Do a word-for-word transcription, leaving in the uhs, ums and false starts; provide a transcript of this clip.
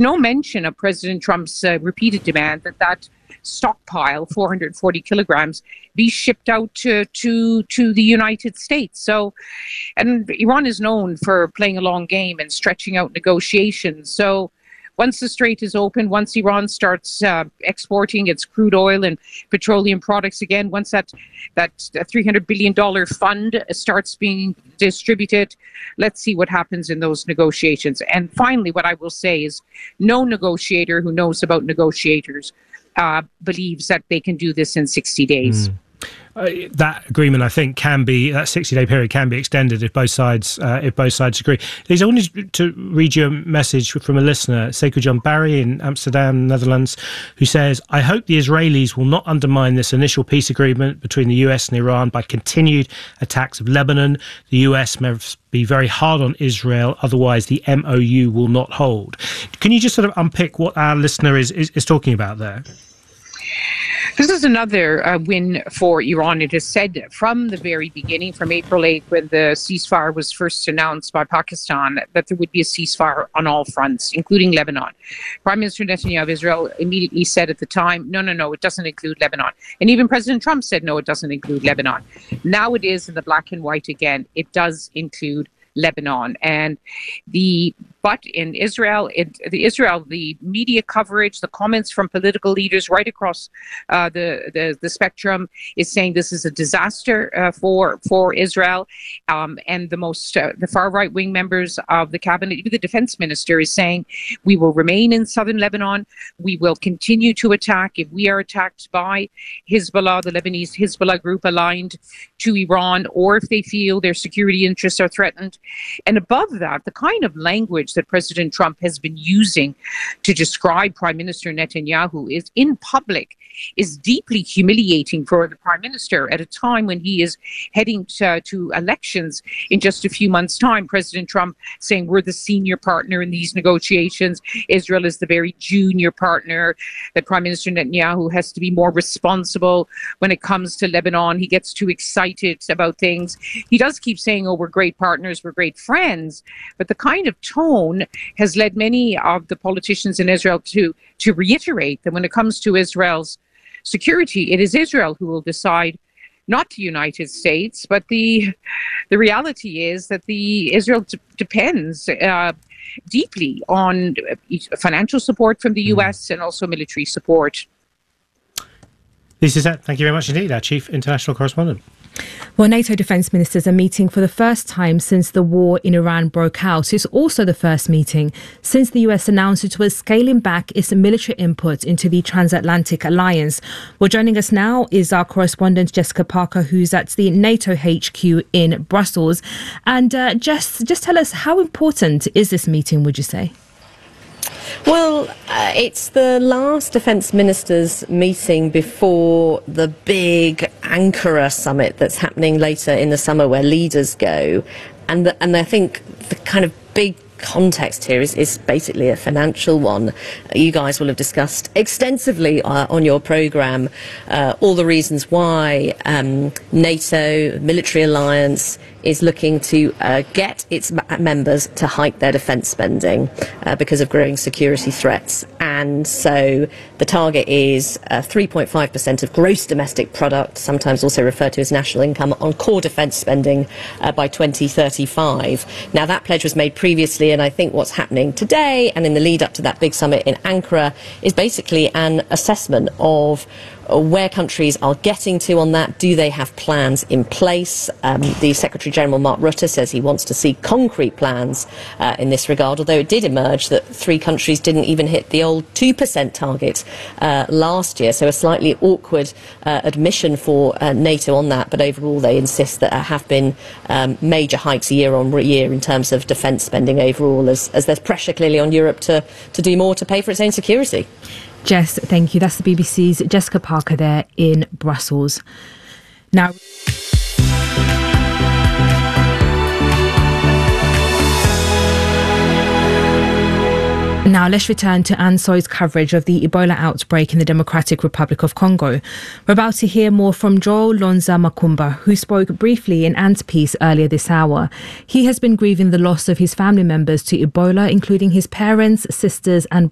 no mention of President Trump's uh, repeated demand that that stockpile, four hundred forty kilograms, be shipped out to, to to the United States. So, and Iran is known for playing a long game and stretching out negotiations. So once the strait is open, once Iran starts uh, exporting its crude oil and petroleum products again, once that that three hundred billion dollars fund starts being distributed, let's see what happens in those negotiations. And finally, what I will say is no negotiator who knows about negotiators uh, believes that they can do this in sixty days. Mm. Uh, that agreement, I think, can be that sixty-day period can be extended if both sides uh, if both sides agree. Lisa, I wanted to read you a message from a listener, Sekou John Barry in Amsterdam, Netherlands, who says, "I hope the Israelis will not undermine this initial peace agreement between the U S and Iran by continued attacks of Lebanon. The U S must be very hard on Israel, otherwise the M O U will not hold." Can you just sort of unpick what our listener is is, is talking about there? This is another uh, win for Iran. It is said from the very beginning, from April eighth, when the ceasefire was first announced by Pakistan, that there would be a ceasefire on all fronts, including Lebanon. Prime Minister Netanyahu of Israel immediately said at the time, no, no, no, it doesn't include Lebanon. And even President Trump said, no, it doesn't include Lebanon. Now it is in the black and white again. It does include Lebanon. And the but in Israel, it, the Israel, the media coverage, the comments from political leaders right across uh, the, the the spectrum is saying this is a disaster uh, for for Israel. Um, and the most uh, the far right wing members of the cabinet, even the defense minister, is saying we will remain in southern Lebanon. We will continue to attack if we are attacked by Hezbollah, the Lebanese Hezbollah group aligned to Iran, or if they feel their security interests are threatened. And above that, the kind of language that President Trump has been using to describe Prime Minister Netanyahu is in public is deeply humiliating for the Prime Minister at a time when he is heading to, to elections in just a few months' time. President Trump saying we're the senior partner in these negotiations. Israel is the very junior partner. That Prime Minister Netanyahu has to be more responsible when it comes to Lebanon. He gets too excited about things. He does keep saying, oh, we're great partners, we're great friends. But the kind of tone has led many of the politicians in Israel to, to reiterate that when it comes to Israel's security, it is Israel who will decide, not the United States. But the the reality is that the Israel d- depends uh, deeply on financial support from the U S and also military support. Lisa Zett, thank you very much indeed, our Chief International Correspondent. Well, NATO defence ministers are meeting for the first time since the war in Iran broke out. It's also the first meeting since the U S announced it was scaling back its military input into the transatlantic alliance. Well, joining us now is our correspondent Jessica Parker, who's at the NATO H Q in Brussels. And uh, just, just tell us, how important is this meeting, would you say? Well, uh, it's the last defence ministers meeting before the big Ankara summit that's happening later in the summer, where leaders go. And, the, and I think the kind of big context here is, is basically a financial one. You guys will have discussed extensively uh, on your programme uh, all the reasons why um, NATO, military alliance, is looking to uh, get its members to hike their defence spending uh, because of growing security threats. And so the target is uh, three point five percent of gross domestic product, sometimes also referred to as national income, on core defence spending uh, by twenty thirty-five. Now, that pledge was made previously, and I think what's happening today and in the lead up to that big summit in Ankara is basically an assessment of where countries are getting to on that. Do they have plans in place? Um, the Secretary-General, Mark Rutte, says he wants to see concrete plans uh, in this regard, although it did emerge that three countries didn't even hit the old two percent target uh, last year, so a slightly awkward uh, admission for uh, NATO on that. But overall, they insist that there have been um, major hikes year on year in terms of defence spending overall, as, as there's pressure clearly on Europe to, to do more to pay for its own security. Jess, thank you. That's the B B C's Jessica Parker there in Brussels. Now... Now, let's return to Anne Soy's coverage of the Ebola outbreak in the Democratic Republic of Congo. We're about to hear more from Joel Lonza Makumba, who spoke briefly in Anne's piece earlier this hour. He has been grieving the loss of his family members to Ebola, including his parents, sisters and